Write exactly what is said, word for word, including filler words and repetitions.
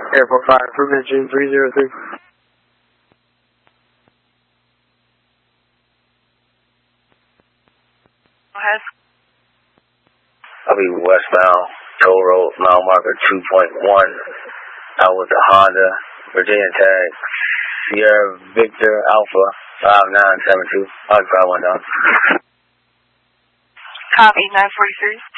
Airport five, improvement June three zero three. Go ahead. I'll be westbound, toll road, mile marker two point one. Out with the Honda, Virginia tag, Sierra Victor Alpha five nine seven two. I'll drive one down. Copy, nine forty-three.